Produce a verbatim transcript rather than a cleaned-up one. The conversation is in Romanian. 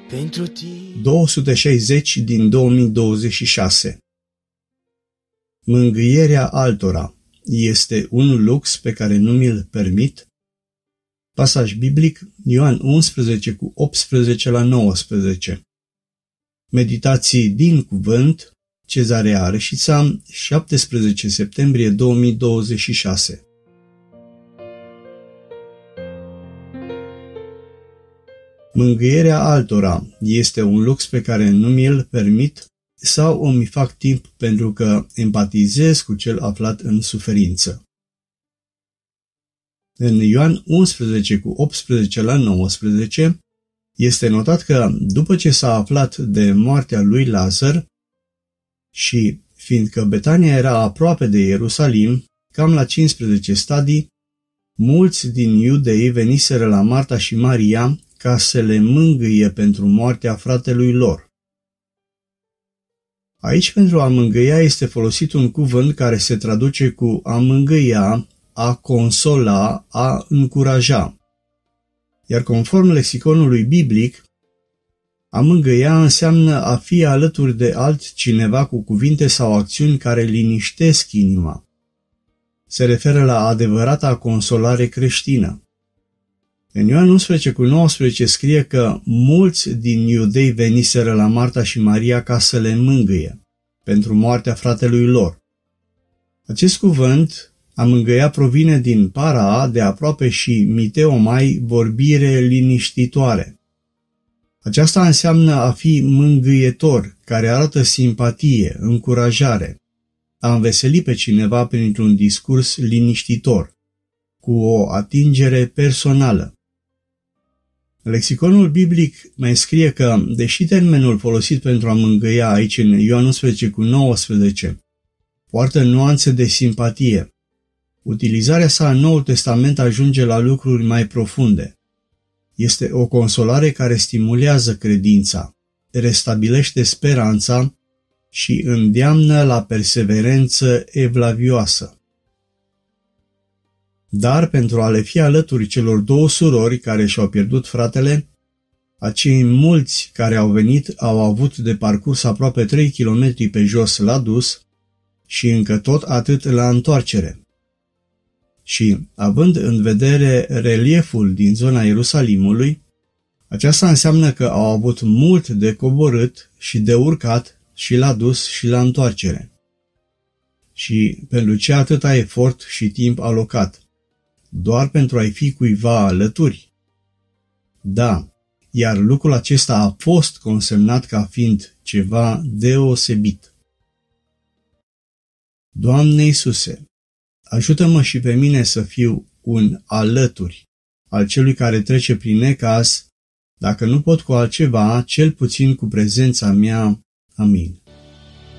pentru tine. două sute șaizeci din două mii douăzeci și șase. Mângâierea altora este un lux pe care nu mi-l permit? Pasaj biblic Ioan unsprezece cu optsprezece la nouăsprezece. Meditații din cuvânt, Cezarea Reșița, șaptesprezece septembrie două mii douăzeci și șase. Mângâierea altora este un lux pe care nu mi-l permit sau îmi fac timp pentru că empatizez cu cel aflat în suferință? În Ioan unsprezece cu optsprezece la nouăsprezece este notat că după ce s-a aflat de moartea lui Lazar și fiindcă Betania era aproape de Ierusalim, cam la cincisprezece stadii, mulți din iudei veniseră la Marta și Maria ca să le mângâie pentru moartea fratelui lor. Aici pentru a mângâia este folosit un cuvânt care se traduce cu a mângâia, a consola, a încuraja. Iar conform lexiconului biblic, a mângâia înseamnă a fi alături de altcineva cu cuvinte sau acțiuni care liniștesc inima. Se referă la adevărata consolare creștină. În Ioan unsprezece cu nouăsprezece scrie că mulți din iudei veniseră la Marta și Maria ca să le mângâie pentru moartea fratelui lor. Acest cuvânt, a mângâia, provine din para de aproape și miteomai, vorbire liniștitoare. Aceasta înseamnă a fi mângâietor, care arată simpatie, încurajare, a înveseli pe cineva printr-un discurs liniștitor, cu o atingere personală. Lexiconul biblic mai scrie că, deși termenul folosit pentru a mângâia aici în Ioan unsprezece cu nouăsprezece poartă nuanțe de simpatie, utilizarea sa în Noul Testament ajunge la lucruri mai profunde. Este o consolare care stimulează credința, restabilește speranța și îndeamnă la perseverență evlavioasă. Dar pentru a le fi alături celor două surori care și-au pierdut fratele, acei mulți care au venit au avut de parcurs aproape trei kilometri pe jos la dus și încă tot atât la întoarcere. Și, având în vedere relieful din zona Ierusalimului, aceasta înseamnă că au avut mult de coborât și de urcat și la dus și la întoarcere. Și pentru ce atâta efort și timp alocat? Doar pentru a-i fi cuiva alături? Da, iar lucrul acesta a fost consemnat ca fiind ceva deosebit. Doamne Iisuse, ajută-mă și pe mine să fiu un alături al celui care trece prin necaz, dacă nu pot cu altceva, cel puțin cu prezența mea. Amin.